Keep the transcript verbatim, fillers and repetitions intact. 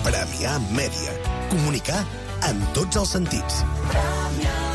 Premià Mèdia. Comunicar en tots els sentits. Premià.